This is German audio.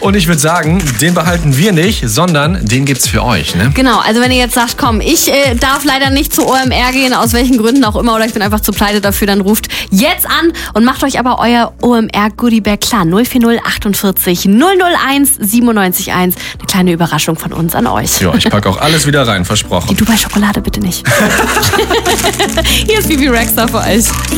Und ich würde sagen, den behalten wir nicht, sondern den gibt's für euch, ne? Genau, also wenn ihr jetzt sagt, komm, ich darf leider nicht zu OMR gehen, aus welchen Gründen auch immer, oder ich bin einfach zu pleite dafür, dann ruft jetzt an und macht euch aber euer OMR-Goodiebag klar. 040 48 001 97 1. Eine kleine Überraschung von uns an euch. Ja, ich packe auch alles wieder rein, versprochen. Die Dubai-Schokolade bitte nicht. Hier ist Bibi Rexha für euch.